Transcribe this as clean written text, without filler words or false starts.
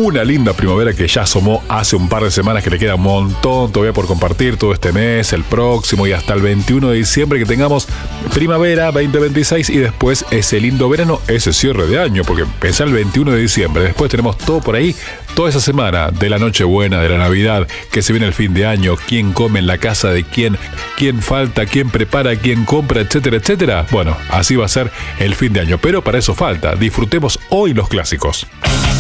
una linda primavera que ya asomó hace un par de semanas, que le queda un montón todavía por compartir todo este mes, el próximo y hasta el 21 de diciembre, que tengamos primavera 2026 y después ese lindo verano, ese cierre de año, porque empieza el 21 de diciembre, después tenemos todo por ahí, toda esa semana de la Nochebuena, de la Navidad, que se viene el fin de año, quién come en la casa de quién falta, quién prepara, quién compra, etcétera, etcétera. Bueno, así va a ser el fin de año, pero para eso falta, disfrutemos hoy los clásicos.